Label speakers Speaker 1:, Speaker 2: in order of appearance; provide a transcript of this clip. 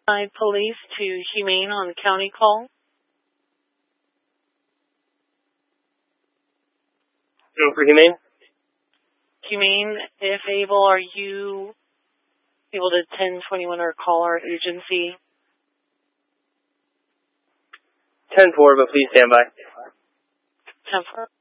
Speaker 1: Police to Humane on county call.
Speaker 2: For Humane?
Speaker 1: Humane, if able, are you able to 1021 or call our agency?
Speaker 2: 10-4, but please stand by.
Speaker 1: 10-4.